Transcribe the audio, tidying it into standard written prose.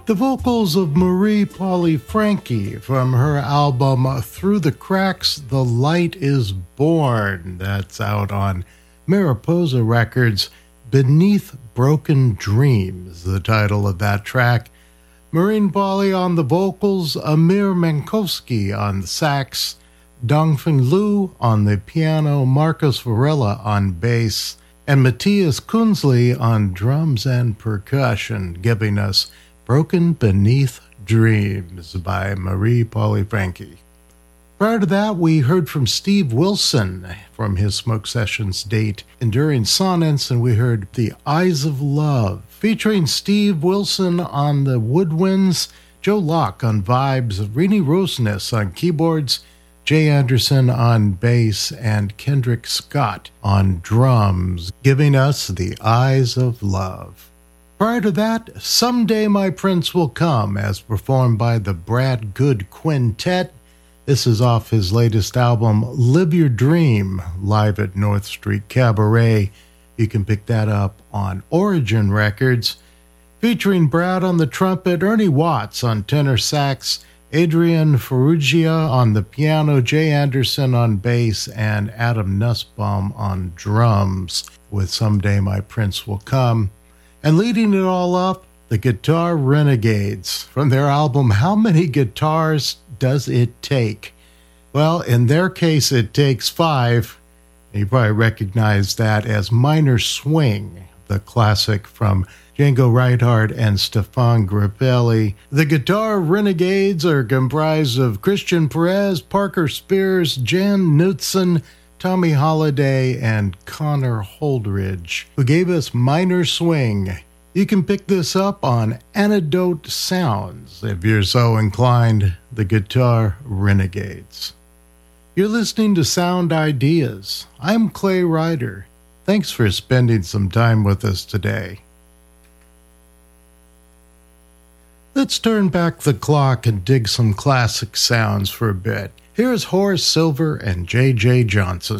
The vocals of Marie Polly Frankie from her album Through the Cracks, The Light is Born. That's out on Mariposa Records. Beneath Broken Dreams, the title of that track. Maureen Polly on the vocals, Amir Mankowski on the sax, Dongfeng Liu on the piano, Marcos Varela on bass, and Matthias Kunzli on drums and percussion, giving us Broken Beneath Dreams by Marie Polly Frankie. Prior to that, we heard from Steve Wilson from his Smoke Sessions date, Enduring Sonnets, and we heard The Eyes of Love, featuring Steve Wilson on the woodwinds, Joe Locke on vibes, Rini Rosnes on keyboards, Jay Anderson on bass, and Kendrick Scott on drums, giving us The Eyes of Love. Prior to that, Someday My Prince Will Come, as performed by the Brad Good Quintet. This is off his latest album, Live Your Dream, live at North Street Cabaret. You can pick that up on Origin Records. Featuring Brad on the trumpet, Ernie Watts on tenor sax, Adrian Ferrugia on the piano, Jay Anderson on bass, and Adam Nussbaum on drums, with Someday My Prince Will Come. And leading it all up, the Guitar Renegades, from their album How Many Guitars Does It Take? Well, in their case, it takes 5. You probably recognize that as Minor Swing, the classic from Django Reinhardt and Stefan Grappelli. The Guitar Renegades are comprised of Christian Perez, Parker Spears, Jan Knutson, Tommy Holiday, and Connor Holdridge, who gave us Minor Swing. You can pick this up on Antidote Sounds, if you're so inclined, the Guitar Renegades. You're listening to Sound Ideas. I'm Clay Ryder. Thanks for spending some time with us today. Let's turn back the clock and dig some classic sounds for a bit. Here's Horace Silver and J.J. Johnson.